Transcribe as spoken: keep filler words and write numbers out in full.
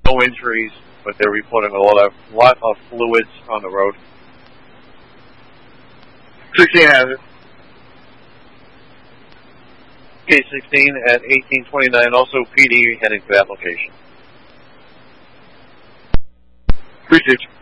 no injuries, but they're reporting a lot of lot of fluids on the road. sixteen has it. K sixteen at eighteen twenty-nine, also P D heading to that location. Appreciate you.